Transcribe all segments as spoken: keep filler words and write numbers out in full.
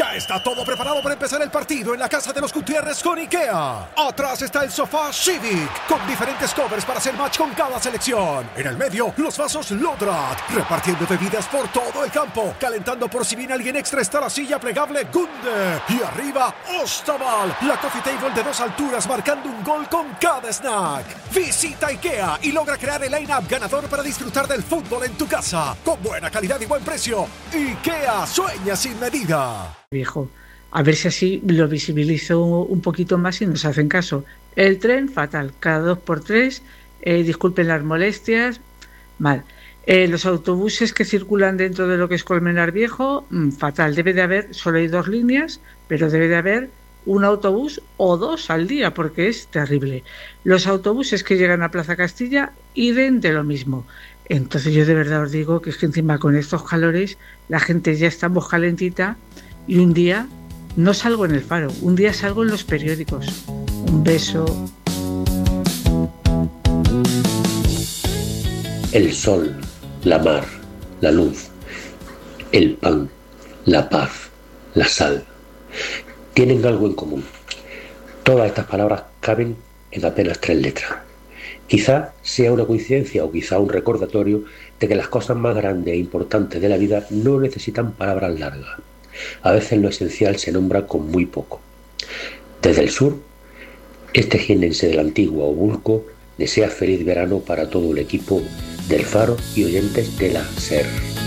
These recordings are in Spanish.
Ya está todo preparado para empezar el partido en la casa de los Gutiérrez con IKEA. Atrás está el sofá Civic, con diferentes covers para hacer match con cada selección. En el medio, los vasos Lodrat, repartiendo bebidas por todo el campo. Calentando por si viene alguien extra está la silla plegable Gunde. Y arriba, Ostaval, la coffee table de dos alturas marcando un gol con cada snack. Visita IKEA y logra crear el line-up ganador para disfrutar del fútbol en tu casa. Con buena calidad y buen precio. IKEA, sueña sin medida. Viejo, a ver si así lo visibilizo un poquito más y nos hacen caso. El tren, fatal, cada dos por tres, eh, disculpen las molestias, mal. Eh, los autobuses que circulan dentro de lo que es Colmenar Viejo, mmm, fatal. Debe de haber, solo hay dos líneas, pero debe de haber un autobús o dos al día, porque es terrible. Los autobuses que llegan a Plaza Castilla, idem de lo mismo. Entonces yo de verdad os digo que es que encima con estos calores la gente ya está muy calentita. Y un día no salgo en el Faro, un día salgo en los periódicos. Un beso. El sol, la mar, la luz, el pan, la paz, la sal, tienen algo en común. Todas estas palabras caben en apenas tres letras. Quizá sea una coincidencia o quizá un recordatorio de que las cosas más grandes e importantes de la vida no necesitan palabras largas. A veces lo esencial se nombra con muy poco. Desde el sur, este jienense del antiguo Obulco desea feliz verano para todo el equipo del Faro y oyentes de la SER.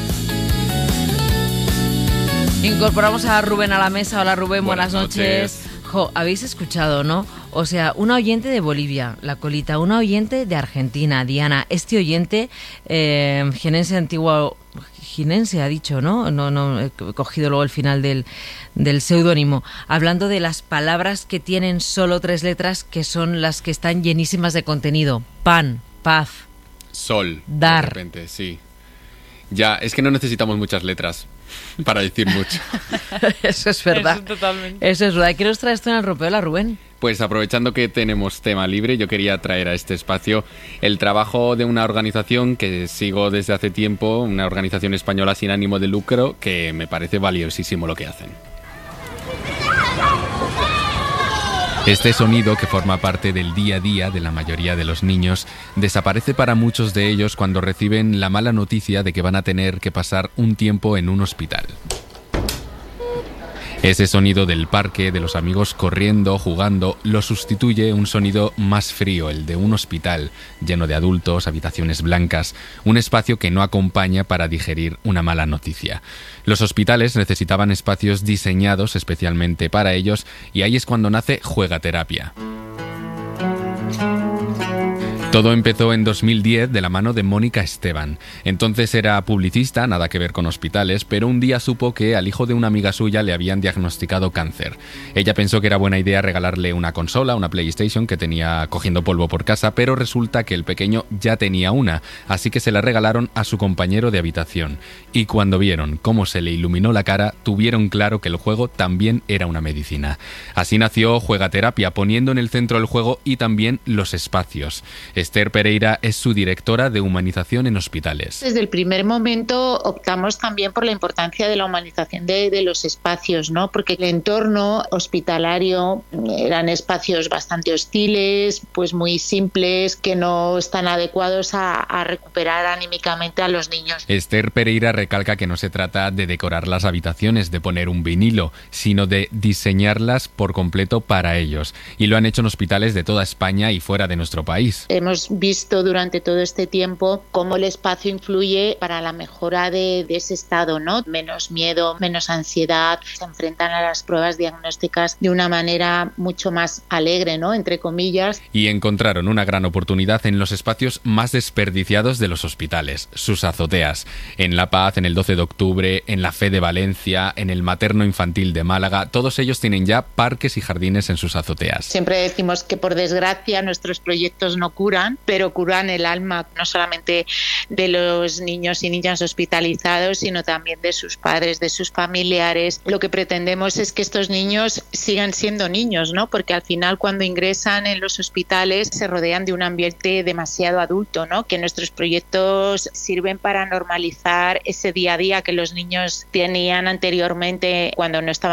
Incorporamos a Rubén a la mesa. Hola Rubén, buenas, buenas noches. noches. Jo, habéis escuchado, ¿no? O sea, una oyente de Bolivia, la colita, una oyente de Argentina, Diana. Este oyente, eh, jienense antiguo, jienense ha dicho, ¿no? No, no, he cogido luego el final del, del seudónimo. Hablando de las palabras que tienen solo tres letras, que son las que están llenísimas de contenido. Pan, paz, sol, dar. De repente, sí. Ya, es que no necesitamos muchas letras para decir mucho. Eso es verdad. Eso totalmente. Eso es verdad. ¿Qué nos traes tú en el Rompeola, Rubén? Pues aprovechando que tenemos tema libre, yo quería traer a este espacio el trabajo de una organización que sigo desde hace tiempo, una organización española sin ánimo de lucro, que me parece valiosísimo lo que hacen. Este sonido, que forma parte del día a día de la mayoría de los niños, desaparece para muchos de ellos cuando reciben la mala noticia de que van a tener que pasar un tiempo en un hospital. Ese sonido del parque, de los amigos corriendo, jugando, lo sustituye un sonido más frío, el de un hospital, lleno de adultos, habitaciones blancas, un espacio que no acompaña para digerir una mala noticia. Los hospitales necesitaban espacios diseñados especialmente para ellos y ahí es cuando nace Juegaterapia. Todo empezó en dos mil diez de la mano de Mónica Esteban. Entonces era publicista, nada que ver con hospitales, pero un día supo que al hijo de una amiga suya le habían diagnosticado cáncer. Ella pensó que era buena idea regalarle una consola, una PlayStation que tenía cogiendo polvo por casa, pero resulta que el pequeño ya tenía una, así que se la regalaron a su compañero de habitación. Y cuando vieron cómo se le iluminó la cara, tuvieron claro que el juego también era una medicina. Así nació Juegaterapia, poniendo en el centro el juego y también los espacios. Esther Pereira es su directora de humanización en hospitales. Desde el primer momento optamos también por la importancia de la humanización de, de los espacios, ¿no? Porque el entorno hospitalario eran espacios bastante hostiles, pues muy simples, que no están adecuados a, a recuperar anímicamente a los niños. Esther Pereira recalca que no se trata de decorar las habitaciones, de poner un vinilo, sino de diseñarlas por completo para ellos. Y lo han hecho en hospitales de toda España y fuera de nuestro país. Hemos visto durante todo este tiempo cómo el espacio influye para la mejora de, de ese estado, ¿no? Menos miedo, menos ansiedad, se enfrentan a las pruebas diagnósticas de una manera mucho más alegre, ¿no? Entre comillas. Y encontraron una gran oportunidad en los espacios más desperdiciados de los hospitales, sus azoteas. En La Paz, en el doce de octubre, en la Fe de Valencia, en el Materno Infantil de Málaga, todos ellos tienen ya parques y jardines en sus azoteas. Siempre decimos que por desgracia nuestros proyectos no curan, pero curan el alma no solamente de los niños y niñas hospitalizados, sino también de sus padres, de sus familiares. Lo que pretendemos es que estos niños sigan siendo niños, ¿no? Porque al final cuando ingresan en los hospitales se rodean de un ambiente demasiado adulto, ¿no? Que nuestros proyectos sirven para normalizar ese día a día que los niños tenían anteriormente cuando no estaban